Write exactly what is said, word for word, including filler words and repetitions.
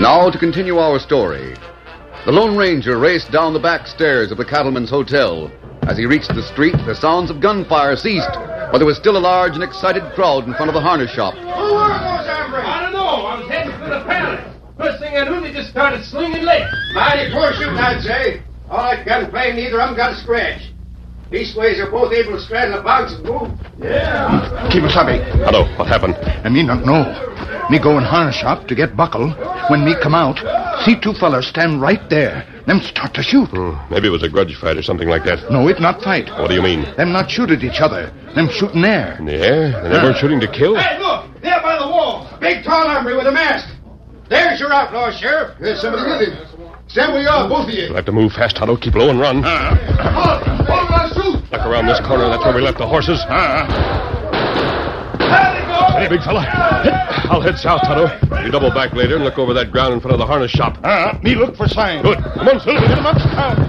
Now to continue our story. The Lone Ranger raced down the back stairs of the Cattleman's Hotel. As he reached the street, the sounds of gunfire ceased, but there was still a large and excited crowd in front of the harness shop. Who were those hombres? I don't know. I was heading for the palace. First thing I knew, they just started slinging lead. Mighty poor shooting, I'd say. All that gunplay, neither of them got a scratch. Leastways, they're both able to straddle a box and move. Yeah. Kimasabi. Hello, what happened? I me not know. Me go in harness shop to get buckle. When me come out, see two fellers stand right there. Them start to shoot. Hmm, maybe it was a grudge fight or something like that. No, it not fight. What do you mean? Them not shoot at each other. Them shoot in air. In the air? And they weren't shooting to kill? Hey, look! There by the wall. A big, tall hombre with a mask. There's your outlaw, Sheriff. There's somebody with him. Stand where you are, both of you. We'll have to move fast, Tonto. Keep low and run. Uh, Hold, hold on, shoot. Look around this corner. That's where we left the horses. uh, There they go! Hey, big fella. I'll head south, Tonto. You double back later and look over that ground in front of the harness shop. uh, me look for signs. Good. Come on, Silver. Get 'em up, town.